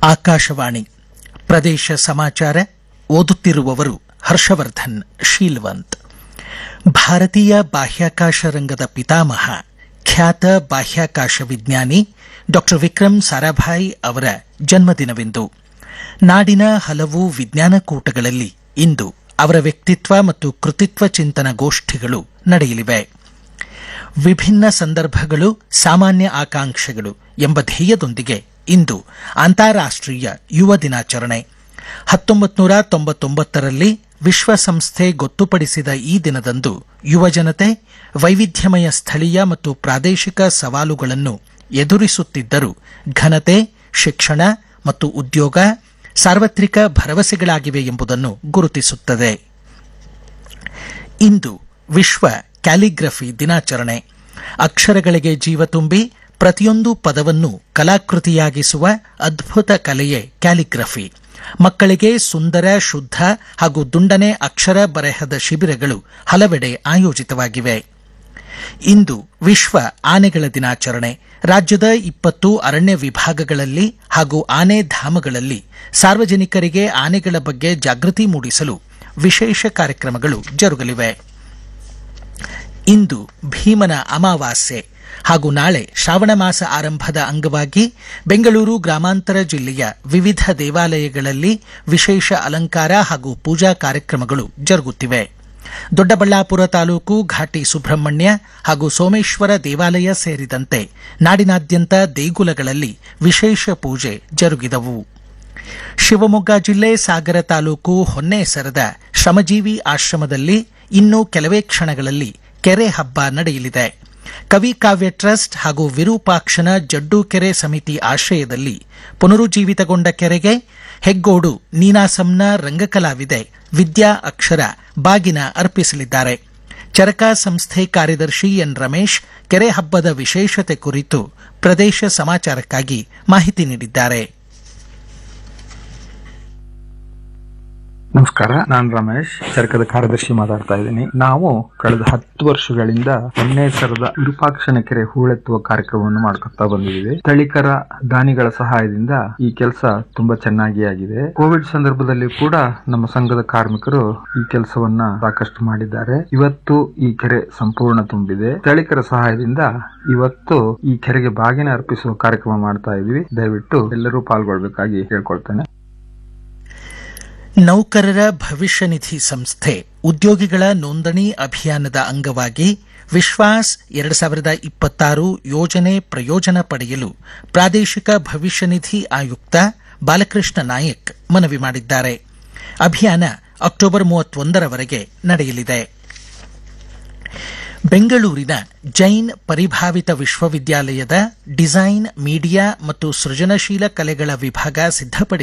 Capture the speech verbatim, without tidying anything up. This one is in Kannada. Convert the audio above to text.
ಆಕಾಶವಾಣಿ ಪ್ರದೇಶ ಸಮಾಚಾರ ಓದುತ್ತಿರುವವರು ಹರ್ಷವರ್ಧನ್ ಶೀಲ್ವಂತ್. ಭಾರತೀಯ ಬಾಹ್ಯಾಕಾಶ ರಂಗದ ಪಿತಾಮಹ ಖ್ಯಾತ ಬಾಹ್ಯಾಕಾಶ ವಿಜ್ಞಾನಿ ಡಾ ವಿಕ್ರಮ್ ಸಾರಾಭಾಯಿ ಅವರ ಜನ್ಮದಿನವಿಂದು. ನಾಡಿನ ಹಲವು ವಿಜ್ಞಾನಕೂಟಗಳಲ್ಲಿ ಇಂದು ಅವರ ವ್ಯಕ್ತಿತ್ವ ಮತ್ತು ಕೃತಿತ್ವ ಚಿಂತನ ಗೋಷ್ಠಿಗಳು ನಡೆಯಲಿವೆ. ವಿಭಿನ್ನ ಸಂದರ್ಭಗಳು ಸಾಮಾನ್ಯ ಆಕಾಂಕ್ಷೆಗಳು ಎಂಬ ಧ್ಯೇಯದೊಂದಿಗೆ ಇಂದು ಅಂತಾರಾಷ್ಟೀಯ ಯುವ ದಿನಾಚರಣೆ. ಹತ್ತೊಂಬತ್ತು ನೂರ ತೊಂಬತ್ತೊಂಬತ್ತರಲ್ಲಿ ವಿಶ್ವಸಂಸ್ಥೆ ಗೊತ್ತುಪಡಿಸಿದ ಈ ದಿನದಂದು ಯುವಜನತೆ ವೈವಿಧ್ಯಮಯ ಸ್ಥಳೀಯ ಮತ್ತು ಪ್ರಾದೇಶಿಕ ಸವಾಲುಗಳನ್ನು ಎದುರಿಸುತ್ತಿದ್ದರೂ ಘನತೆ, ಶಿಕ್ಷಣ ಮತ್ತು ಉದ್ಯೋಗ ಸಾರ್ವತ್ರಿಕ ಭರವಸೆಗಳಾಗಿವೆ ಎಂಬುದನ್ನು ಗುರುತಿಸುತ್ತದೆ. ಇಂದು ವಿಶ್ವ ಕ್ಯಾಲಿಗ್ರಫಿ ದಿನಾಚರಣೆ. ಅಕ್ಷರಗಳಿಗೆ ಜೀವ ತುಂಬಿ ಪ್ರತಿಯೊಂದು ಪದವನ್ನು ಕಲಾಕೃತಿಯಾಗಿಸುವ ಅದ್ಭುತ ಕಲೆಯೇ ಕ್ಯಾಲಿಗ್ರಫಿ. ಮಕ್ಕಳಿಗೆ ಸುಂದರ, ಶುದ್ಧ ಹಾಗೂ ದುಂಡನೆ ಅಕ್ಷರ ಬರೆಹದ ಶಿಬಿರಗಳು ಹಲವೆಡೆ ಆಯೋಜಿತವಾಗಿವೆ. ಇಂದು ವಿಶ್ವ ಆನೆಗಳ ದಿನಾಚರಣೆ. ರಾಜ್ಯದ ಇಪ್ಪತ್ತು ಅರಣ್ಯ ವಿಭಾಗಗಳಲ್ಲಿ ಹಾಗೂ ಆನೆ ಧಾಮಗಳಲ್ಲಿ ಸಾರ್ವಜನಿಕರಿಗೆ ಆನೆಗಳ ಬಗ್ಗೆ ಜಾಗೃತಿ ಮೂಡಿಸಲು ವಿಶೇಷ ಕಾರ್ಯಕ್ರಮಗಳು ಜರುಗಲಿವೆ. ಇಂದು ಭೀಮನ ಅಮಾವಾಸ್ಯೆ ಹಾಗೂ ನಾಳೆ ಶ್ರಾವಣ ಮಾಸ ಆರಂಭದ ಅಂಗವಾಗಿ ಬೆಂಗಳೂರು ಗ್ರಾಮಾಂತರ ಜಿಲ್ಲೆಯ ವಿವಿಧ ದೇವಾಲಯಗಳಲ್ಲಿ ವಿಶೇಷ ಅಲಂಕಾರ ಹಾಗೂ ಪೂಜಾ ಕಾರ್ಯಕ್ರಮಗಳು ಜರುಗುತ್ತಿವೆ. ದೊಡ್ಡಬಳ್ಳಾಪುರ ತಾಲೂಕು ಘಾಟಿ ಸುಬ್ರಹ್ಮಣ್ಯ ಹಾಗೂ ಸೋಮೇಶ್ವರ ದೇವಾಲಯ ಸೇರಿದಂತೆ ನಾಡಿನಾದ್ಯಂತ ದೇಗುಲಗಳಲ್ಲಿ ವಿಶೇಷ ಪೂಜೆ ಜರುಗಿದವು. ಶಿವಮೊಗ್ಗ ಜಿಲ್ಲೆ ಸಾಗರ ತಾಲೂಕು ಹೊನ್ನೇಸರದ ಶ್ರಮಜೀವಿ ಆಶ್ರಮದಲ್ಲಿ ಇನ್ನು ಕೆಲವೇ ಕ್ಷಣಗಳಲ್ಲಿ ಕೆರೆ ಹಬ್ಬ ನಡೆಯಲಿದೆ. ಕವಿ ಕಾವ್ಯ ಟ್ರಸ್ಟ್ ಹಾಗೂ ವಿರೂಪಾಕ್ಷನ ಜಡ್ಡು ಕೆರೆ ಸಮಿತಿ ಆಶ್ರಯದಲ್ಲಿ ಪುನರುಜ್ಜೀವಿತಗೊಂಡ ಕೆರೆಗೆ ಹೆಗ್ಗೋಡು ನೀನಾಸಂನ ರಂಗಕಲಾವಿದೆ ವಿದ್ಯಾ ಅಕ್ಷರ ಬಾಗಿನ ಅರ್ಪಿಸಲಿದ್ದಾರೆ. ಚರಕ ಸಂಸ್ಥೆ ಕಾರ್ಯದರ್ಶಿ ಎನ್ ರಮೇಶ್ ಕೆರೆ ಹಬ್ಬದ ವಿಶೇಷತೆ ಕುರಿತು ಪ್ರದೇಶ ಸಮಾಚಾರಕ್ಕಾಗಿ ಮಾಹಿತಿ ನೀಡಿದ್ದಾರೆ. ನಮಸ್ಕಾರ, ನಾನು ರಮೇಶ್, ಚರಕದ ಕಾರ್ಯದರ್ಶಿ ಮಾತಾಡ್ತಾ ಇದ್ದೀನಿ. ನಾವು ಕಳೆದ ಹತ್ತು ವರ್ಷಗಳಿಂದ ಹೊನ್ನೇಸರದ ವಿರೂಪಾಕ್ಷನ ಕೆರೆ ಹೂಳೆತ್ತುವ ಕಾರ್ಯಕ್ರಮವನ್ನು ಮಾಡ್ಕೊತಾ ಬಂದಿದ್ದೀವಿ. ಸ್ಥಳೀಕರ ದಾನಿಗಳ ಸಹಾಯದಿಂದ ಈ ಕೆಲಸ ತುಂಬಾ ಚೆನ್ನಾಗಿ ಆಗಿದೆ. ಕೋವಿಡ್ ಸಂದರ್ಭದಲ್ಲಿ ಕೂಡ ನಮ್ಮ ಸಂಘದ ಕಾರ್ಮಿಕರು ಈ ಕೆಲಸವನ್ನ ಸಾಕಷ್ಟು ಮಾಡಿದ್ದಾರೆ. ಇವತ್ತು ಈ ಕೆರೆ ಸಂಪೂರ್ಣ ತುಂಬಿದೆ. ಸ್ಥಳೀಕರ ಸಹಾಯದಿಂದ ಇವತ್ತು ಈ ಕೆರೆಗೆ ಬಾಗಿನ ಅರ್ಪಿಸುವ ಕಾರ್ಯಕ್ರಮ ಮಾಡ್ತಾ ಇದೀವಿ. ದಯವಿಟ್ಟು ಎಲ್ಲರೂ ಪಾಲ್ಗೊಳ್ಬೇಕಾಗಿ ಕೇಳ್ಕೊಳ್ತೇನೆ. ನೌಕರರ ಭವಿಷ್ಯ ನಿಧಿ ಸಂಸ್ಥೆ ಉದ್ಯೋಗಿಗಳ ನೋಂದಣಿ ಅಭಿಯಾನದ ಅಂಗವಾಗಿ ವಿಶ್ವಾಸ್ ಎರಡು ಸಾವಿರದ ಇಪ್ಪತ್ತಾರು ಯೋಜನೆ ಪ್ರಯೋಜನ ಪಡೆಯಲು ಪ್ರಾದೇಶಿಕ ಭವಿಷ್ಯ ನಿಧಿ ಆಯುಕ್ತ ಬಾಲಕೃಷ್ಣ ನಾಯಕ್ ಮನವಿ ಮಾಡಿದ್ದಾರೆ. ಅಭಿಯಾನ ಅಕ್ಟೋಬರ್ ಮೂವತ್ತೊಂದರವರೆಗೆ ನಡೆಯಲಿದೆ. ಬೆಂಗಳೂರಿನ ಜೈನ್ ಪರಿಭಾವಿತ ವಿಶ್ವವಿದ್ಯಾಲಯದ ಡಿಸೈನ್, ಮೀಡಿಯಾ ಮತ್ತು ಸೃಜನಶೀಲ ಕಲೆಗಳ ವಿಭಾಗ ಸಿದ್ಧಪಡಿಸಿದ